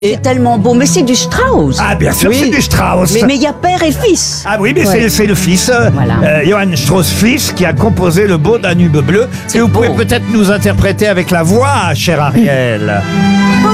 C'est tellement beau, mais c'est du Strauss. Ah, bien sûr, Oui. c'est du Strauss. Mais il y a père et fils. Ah oui, mais Ouais. c'est le fils, Voilà. Johann Strauss fils, qui a composé le beau Danube bleu, que vous pouvez beau. peut-être nous interpréter avec la voix, cher Ariel.